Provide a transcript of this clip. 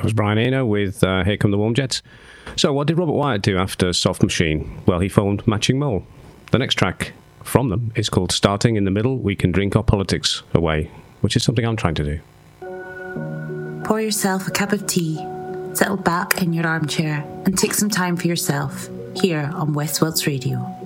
That was Brian Eno with Here Come the Warm Jets. So what did Robert Wyatt do after Soft Machine? Well, he formed Matching Mole. The next track from them is called Starting in the Middle, We Can Drink Our Politics Away, which is something I'm trying to do. Pour yourself a cup of tea, settle back in your armchair and take some time for yourself here on West Wilts Radio.